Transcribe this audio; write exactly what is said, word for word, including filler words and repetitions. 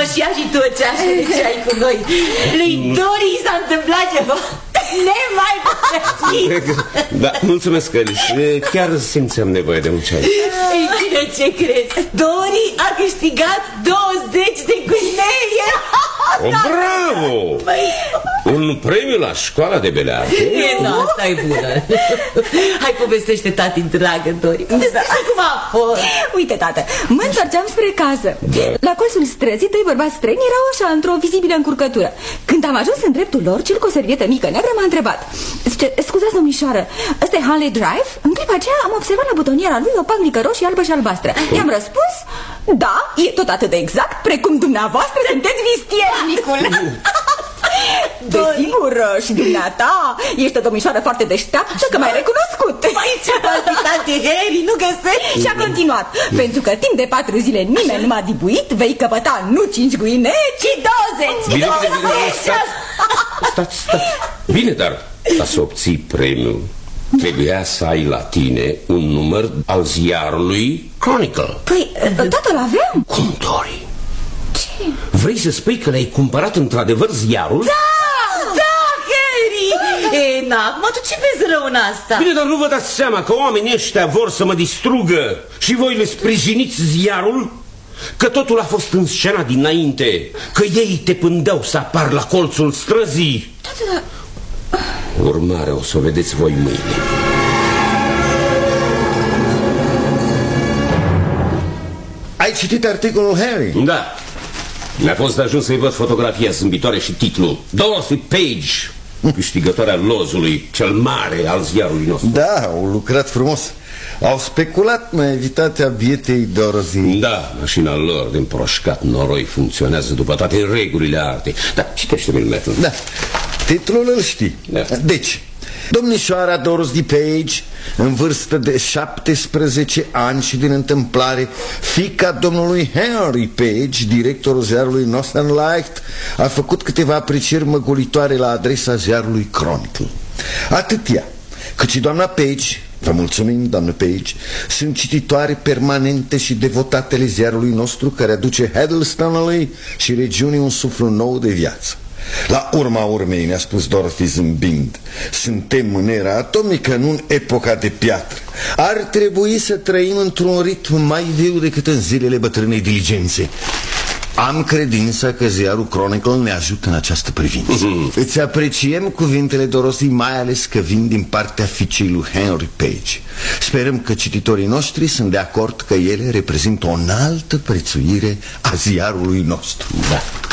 și ia și tu o ceașă de ceai cu noi. Lui Dori s-a întâmplat ceva nemai potrivit. Da, mulțumesc, Alice. Chiar simțeam nevoie de un ceai. Ei bine, ce crezi? Dori a câștigat douăzeci de guinei. Oh, bravo! Un premiu la școala de bele arte. E, da, asta e bună. Hai, povestește, tati, dragă, Dori. Povestește cum a fost. Uite, tată, mă întorceam spre casă. La colțul străzii, doi bărbați străini erau așa, într-o vizibilă încurcătură. Când am ajuns în dreptul lor, cel cu o servietă mică neagră m-a întrebat: zice, scuzați, domnișoară, ăsta e Hanley Drive? În clipa aceea am observat la butoniera lui o pagnică roșie, albă și albastră. I-am răspuns: da, e tot atât de exact precum dumneavoastră sunteți vistiernicul. Desigur, și dumneata ești o domnișoară foarte deșteaptă, că m-ai recunoscut. Mai ce palpitate, Harry, nu găsești? Și a continuat: pentru că timp de patru zile nimeni nu m-a dibuit, vei căpăta nu cinci guinee, ci douăzeci. Bine, bine, bine, stați, stați, stați. Bine, dar ca să obții premiul trebuia să ai la tine un număr al ziarului Chronicle. Păi, totul aveam. Cum, Dori? Ce? Vrei să spui că le-ai cumpărat într-adevăr ziarul? Da, da, Harry. E, na, acum tu ce vezi rău în asta? Bine, dar nu vă dați seama că oamenii ăștia vor să mă distrugă și voi le sprijiniți ziarul? Că totul a fost în scena dinainte, că ei te pândeau să apar la colțul străzii. Tată, Urmarea o să o vedeți voi mâine. Ai citit articolul, Harry? Da. Mi-a fost de ajuns să-i văd fotografia zâmbitoare și titlul: Dorothy Page, câștigătoarea lozului cel mare al ziarului nostru. Da, au lucrat frumos. Au speculat naivitatea bietei Dorothy. Da, mașina lor din proșcat noroi funcționează după toate regulile artei. Da, citește-mi metrul. Da, titlul îl știi. Da. Deci, domnișoara Dorothy Page, în vârstă de șaptesprezece ani și din întâmplare fiica domnului Henry Page, directorul ziarului Northern Light, a făcut câteva aprecieri măgulitoare la adresa ziarului Chronicle. Atât ea, cât și doamna Page, vă mulțumim, doamnă Page, sunt cititoare permanente și devotatele ziarului nostru, care aduce Huddlestonului și regiunii un suflu nou de viață. La urma urmei, ne-a spus Dorothy zâmbind, suntem în era atomică, nu în epoca de piatră. Ar trebui să trăim într-un ritm mai viu decât în zilele bătrânei diligențe. Am credința că ziarul Chronicle ne ajută în această privință. Mm-hmm. Îți apreciem cuvintele, Dorothy, mai ales că vin din partea fiicei lui Henry Page. Sperăm că cititorii noștri sunt de acord că ele reprezintă o înaltă prețuire a ziarului nostru. Da.